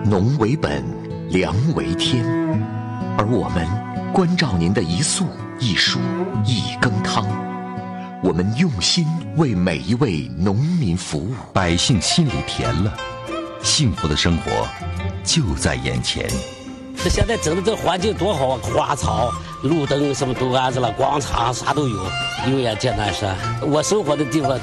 农为本，粮为天，而我们关照您的一粟一蔬一羹汤，我们用心为每一位农民服务， 百姓心里甜了，幸福的生活就在眼前。 现在整的这环境多好啊，花草、路灯什么都安置了，广场啥都有。永远简单说，我生活的地方